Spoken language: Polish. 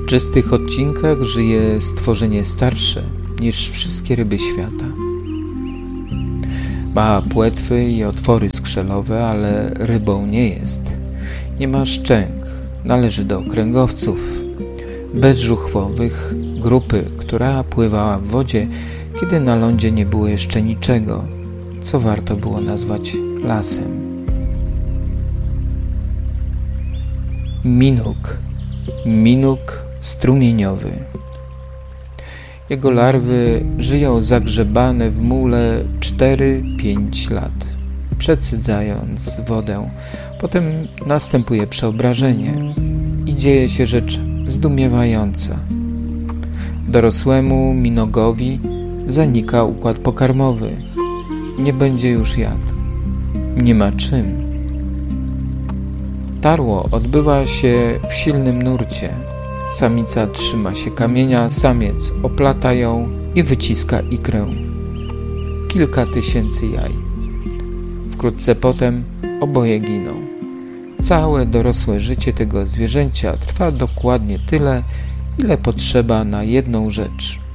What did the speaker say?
W czystych odcinkach żyje stworzenie starsze niż wszystkie ryby świata. Ma płetwy i otwory skrzelowe, ale rybą nie jest. Nie ma szczęk, należy do kręgowców, bezżuchwowych, grupy, która pływała w wodzie, kiedy na lądzie nie było jeszcze niczego, co warto było nazwać lasem. Minuk strumieniowy. Jego larwy żyją zagrzebane w mule 4-5 lat, przecedzając wodę. Potem następuje przeobrażenie i dzieje się rzecz zdumiewająca. Dorosłemu minogowi zanika układ pokarmowy. Nie będzie już jadł. Nie ma czym. Tarło odbywa się w silnym nurcie. Samica trzyma się kamienia, samiec oplata ją i wyciska ikrę. Kilka tysięcy jaj. Wkrótce potem oboje giną. Całe dorosłe życie tego zwierzęcia trwa dokładnie tyle, ile potrzeba na jedną rzecz.